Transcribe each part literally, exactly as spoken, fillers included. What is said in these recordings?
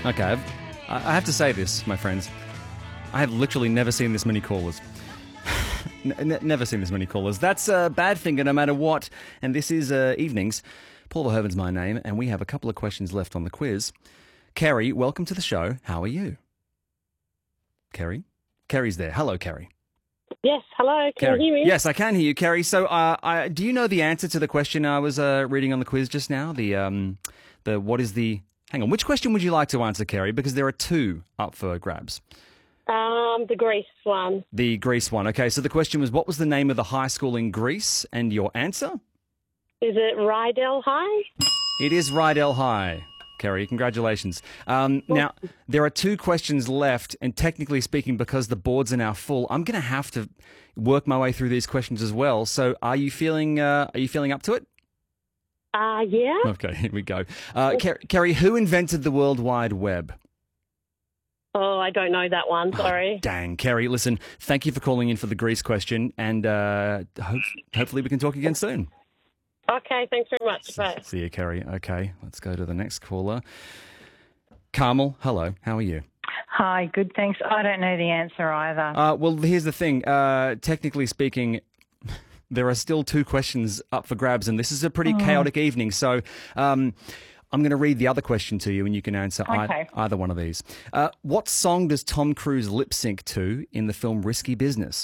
Okay, I've, I have to say this, my friends. I have literally never seen this many callers. N- never seen this many callers. That's a bad finger no matter what. And this is uh, Evenings. Paul Verhoeven's my name, and we have a couple of questions left on the quiz. Kerry, welcome to the show. How are you? Kerry? Kerry's there. Hello, Kerry. Yes, hello. Can Kerry. you hear me? Yes, I can hear you, Kerry. So, uh, I, do you know the answer to the question I was uh, reading on the quiz just now? The um, the what is the? Hang on. Which question would you like to answer, Kerry? Because there are two up for grabs. Um, the Greece one. The Greece one. Okay. So the question was, what was the name of the high school in Greece? And your answer? Is it Rydell High? It is Rydell High. Kerry, congratulations. Um, now, there are two questions left, and technically speaking, because the boards are now full, I'm going to have to work my way through these questions as well. So, are you feeling? Uh, are you feeling up to it? Uh, yeah. Okay, here we go. Uh, Ker- Kerry, who invented the World Wide Web? Oh, I don't know that one. Sorry. Oh, dang, Kerry, listen, thank you for calling in for the Greece question, and uh, hope, hopefully we can talk again soon. Okay, thanks very much. Bye. See you, Kerry. Okay, let's go to the next caller. Carmel, hello. How are you? Hi, good, thanks. I don't know the answer either. Uh, well, here's the thing. Uh, technically speaking, there are still two questions up for grabs, and this is a pretty Oh. chaotic evening. So um, I'm going to read the other question to you, and you can answer ei- Okay. either one of these. Uh, what song does Tom Cruise lip sync to in the film Risky Business?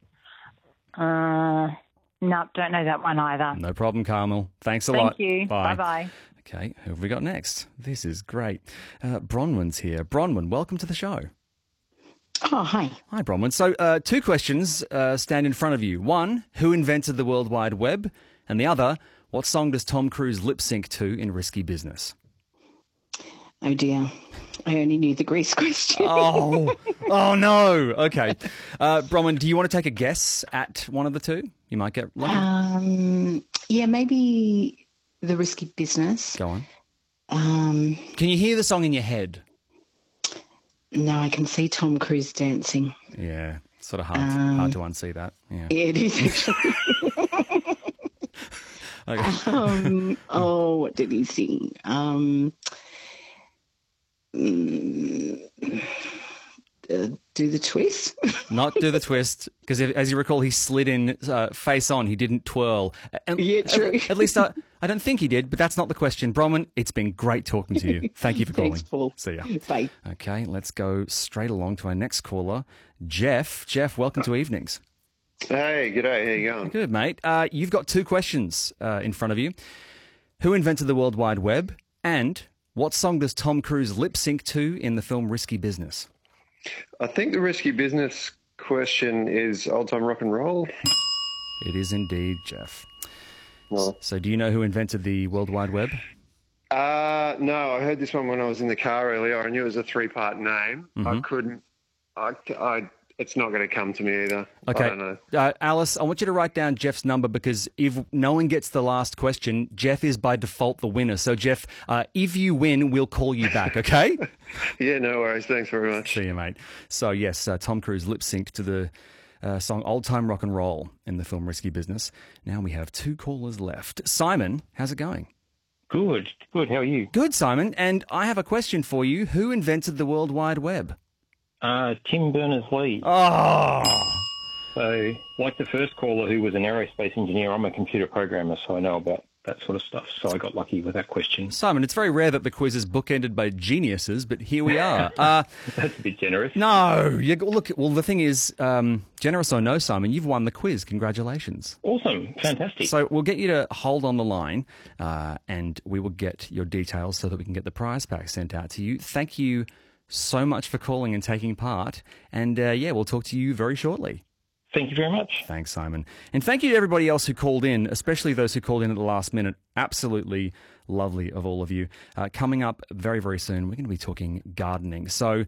Uh, no, don't know that one either. No problem, Carmel. Thanks a Thank lot. you. Bye. Bye-bye. Okay, who have we got next? This is great. Uh, Bronwyn's here. Bronwyn, welcome to the show. Oh, hi. Hi, Bronwyn. So, uh, two questions uh, stand in front of you. One, who invented the World Wide Web? And the other, what song does Tom Cruise lip sync to in Risky Business? Oh, dear. I only knew the Greece question. Oh, oh no. Okay. Uh, Bronwyn, do you want to take a guess at one of the two? You might get lucky. Um, yeah, maybe the Risky Business. Go on. Um, Can you hear the song in your head? no, I can see Tom Cruise dancing. Yeah, it's sort of hard, Um, hard to unsee that. Yeah. Yeah, it is actually. Okay. um, oh, what did he sing? Um, mm, uh, do the twist? Not do the twist, because as you recall, he slid in uh, face on. He didn't twirl. And, Yeah, true. At, at least I, I don't think he did, but that's not the question. Bronwyn, it's been great talking to you. Thank you for calling. Thanks, Paul. See ya. Bye. Okay, let's go straight along to our next caller, Jeff. Jeff, welcome to Evenings. Hey, g'day. How you going? Good, mate. Uh, you've got two questions uh, in front of you. Who invented the World Wide Web? And what song does Tom Cruise lip sync to in the film Risky Business? I think the risky business question is old time rock and roll. It is indeed, Jeff. Well, So do you know who invented the World Wide Web? uh, no, I heard this one when I was in the car earlier. I knew it was a three part name. I Mhm. couldn't. I, I. It's not going to come to me either. Okay. I don't know. Uh, Alice, I want you to write down Jeff's number, because if no one gets the last question, Jeff is by default the winner. So, Jeff, uh, if you win, we'll call you back, okay? Yeah, no worries. Thanks very much. See you, mate. So, yes, uh, Tom Cruise lip synced to the uh, song Old Time Rock and Roll in the film Risky Business. Now we have two callers left. Simon, how's it going? Good, good. How are you? Good, Simon. And I have a question for you. Who invented the World Wide Web? Uh, Tim Berners-Lee. Oh, So, like the first caller who was an aerospace engineer, I'm a computer programmer, so I know about that sort of stuff. So I got lucky with that question. Simon, it's very rare that the quiz is bookended by geniuses, but here we are. Uh, That's a bit generous. no, you, look, well, the thing is, um, generous or no, Simon, you've won the quiz. Congratulations. Awesome. Fantastic. So we'll get you to hold on the line, uh, and we will get your details so that we can get the prize pack sent out to you. Thank you so much for calling and taking part. And, uh, yeah, we'll talk to you very shortly. Thank you very much. Thanks, Simon. And thank you to everybody else who called in, especially those who called in at the last minute. Absolutely lovely of all of you. Uh, coming up very, very soon, we're going to be talking gardening. So,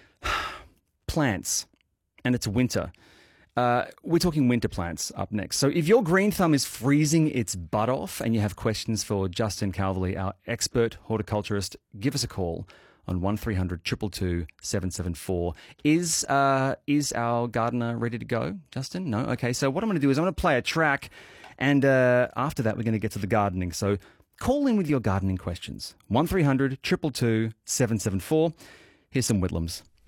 plants, and it's winter. Uh, we're talking winter plants up next. So if your green thumb is freezing its butt off and you have questions for Justin Calverley, our expert horticulturist, give us a call on one three hundred two two two seven seven four. Is uh, is our gardener ready to go, Justin? No? Okay, so what I'm going to do is I'm going to play a track, and uh, after that we're going to get to the gardening. So Call in with your gardening questions. one three hundred two two two seven seven four. Here's some Whitlams.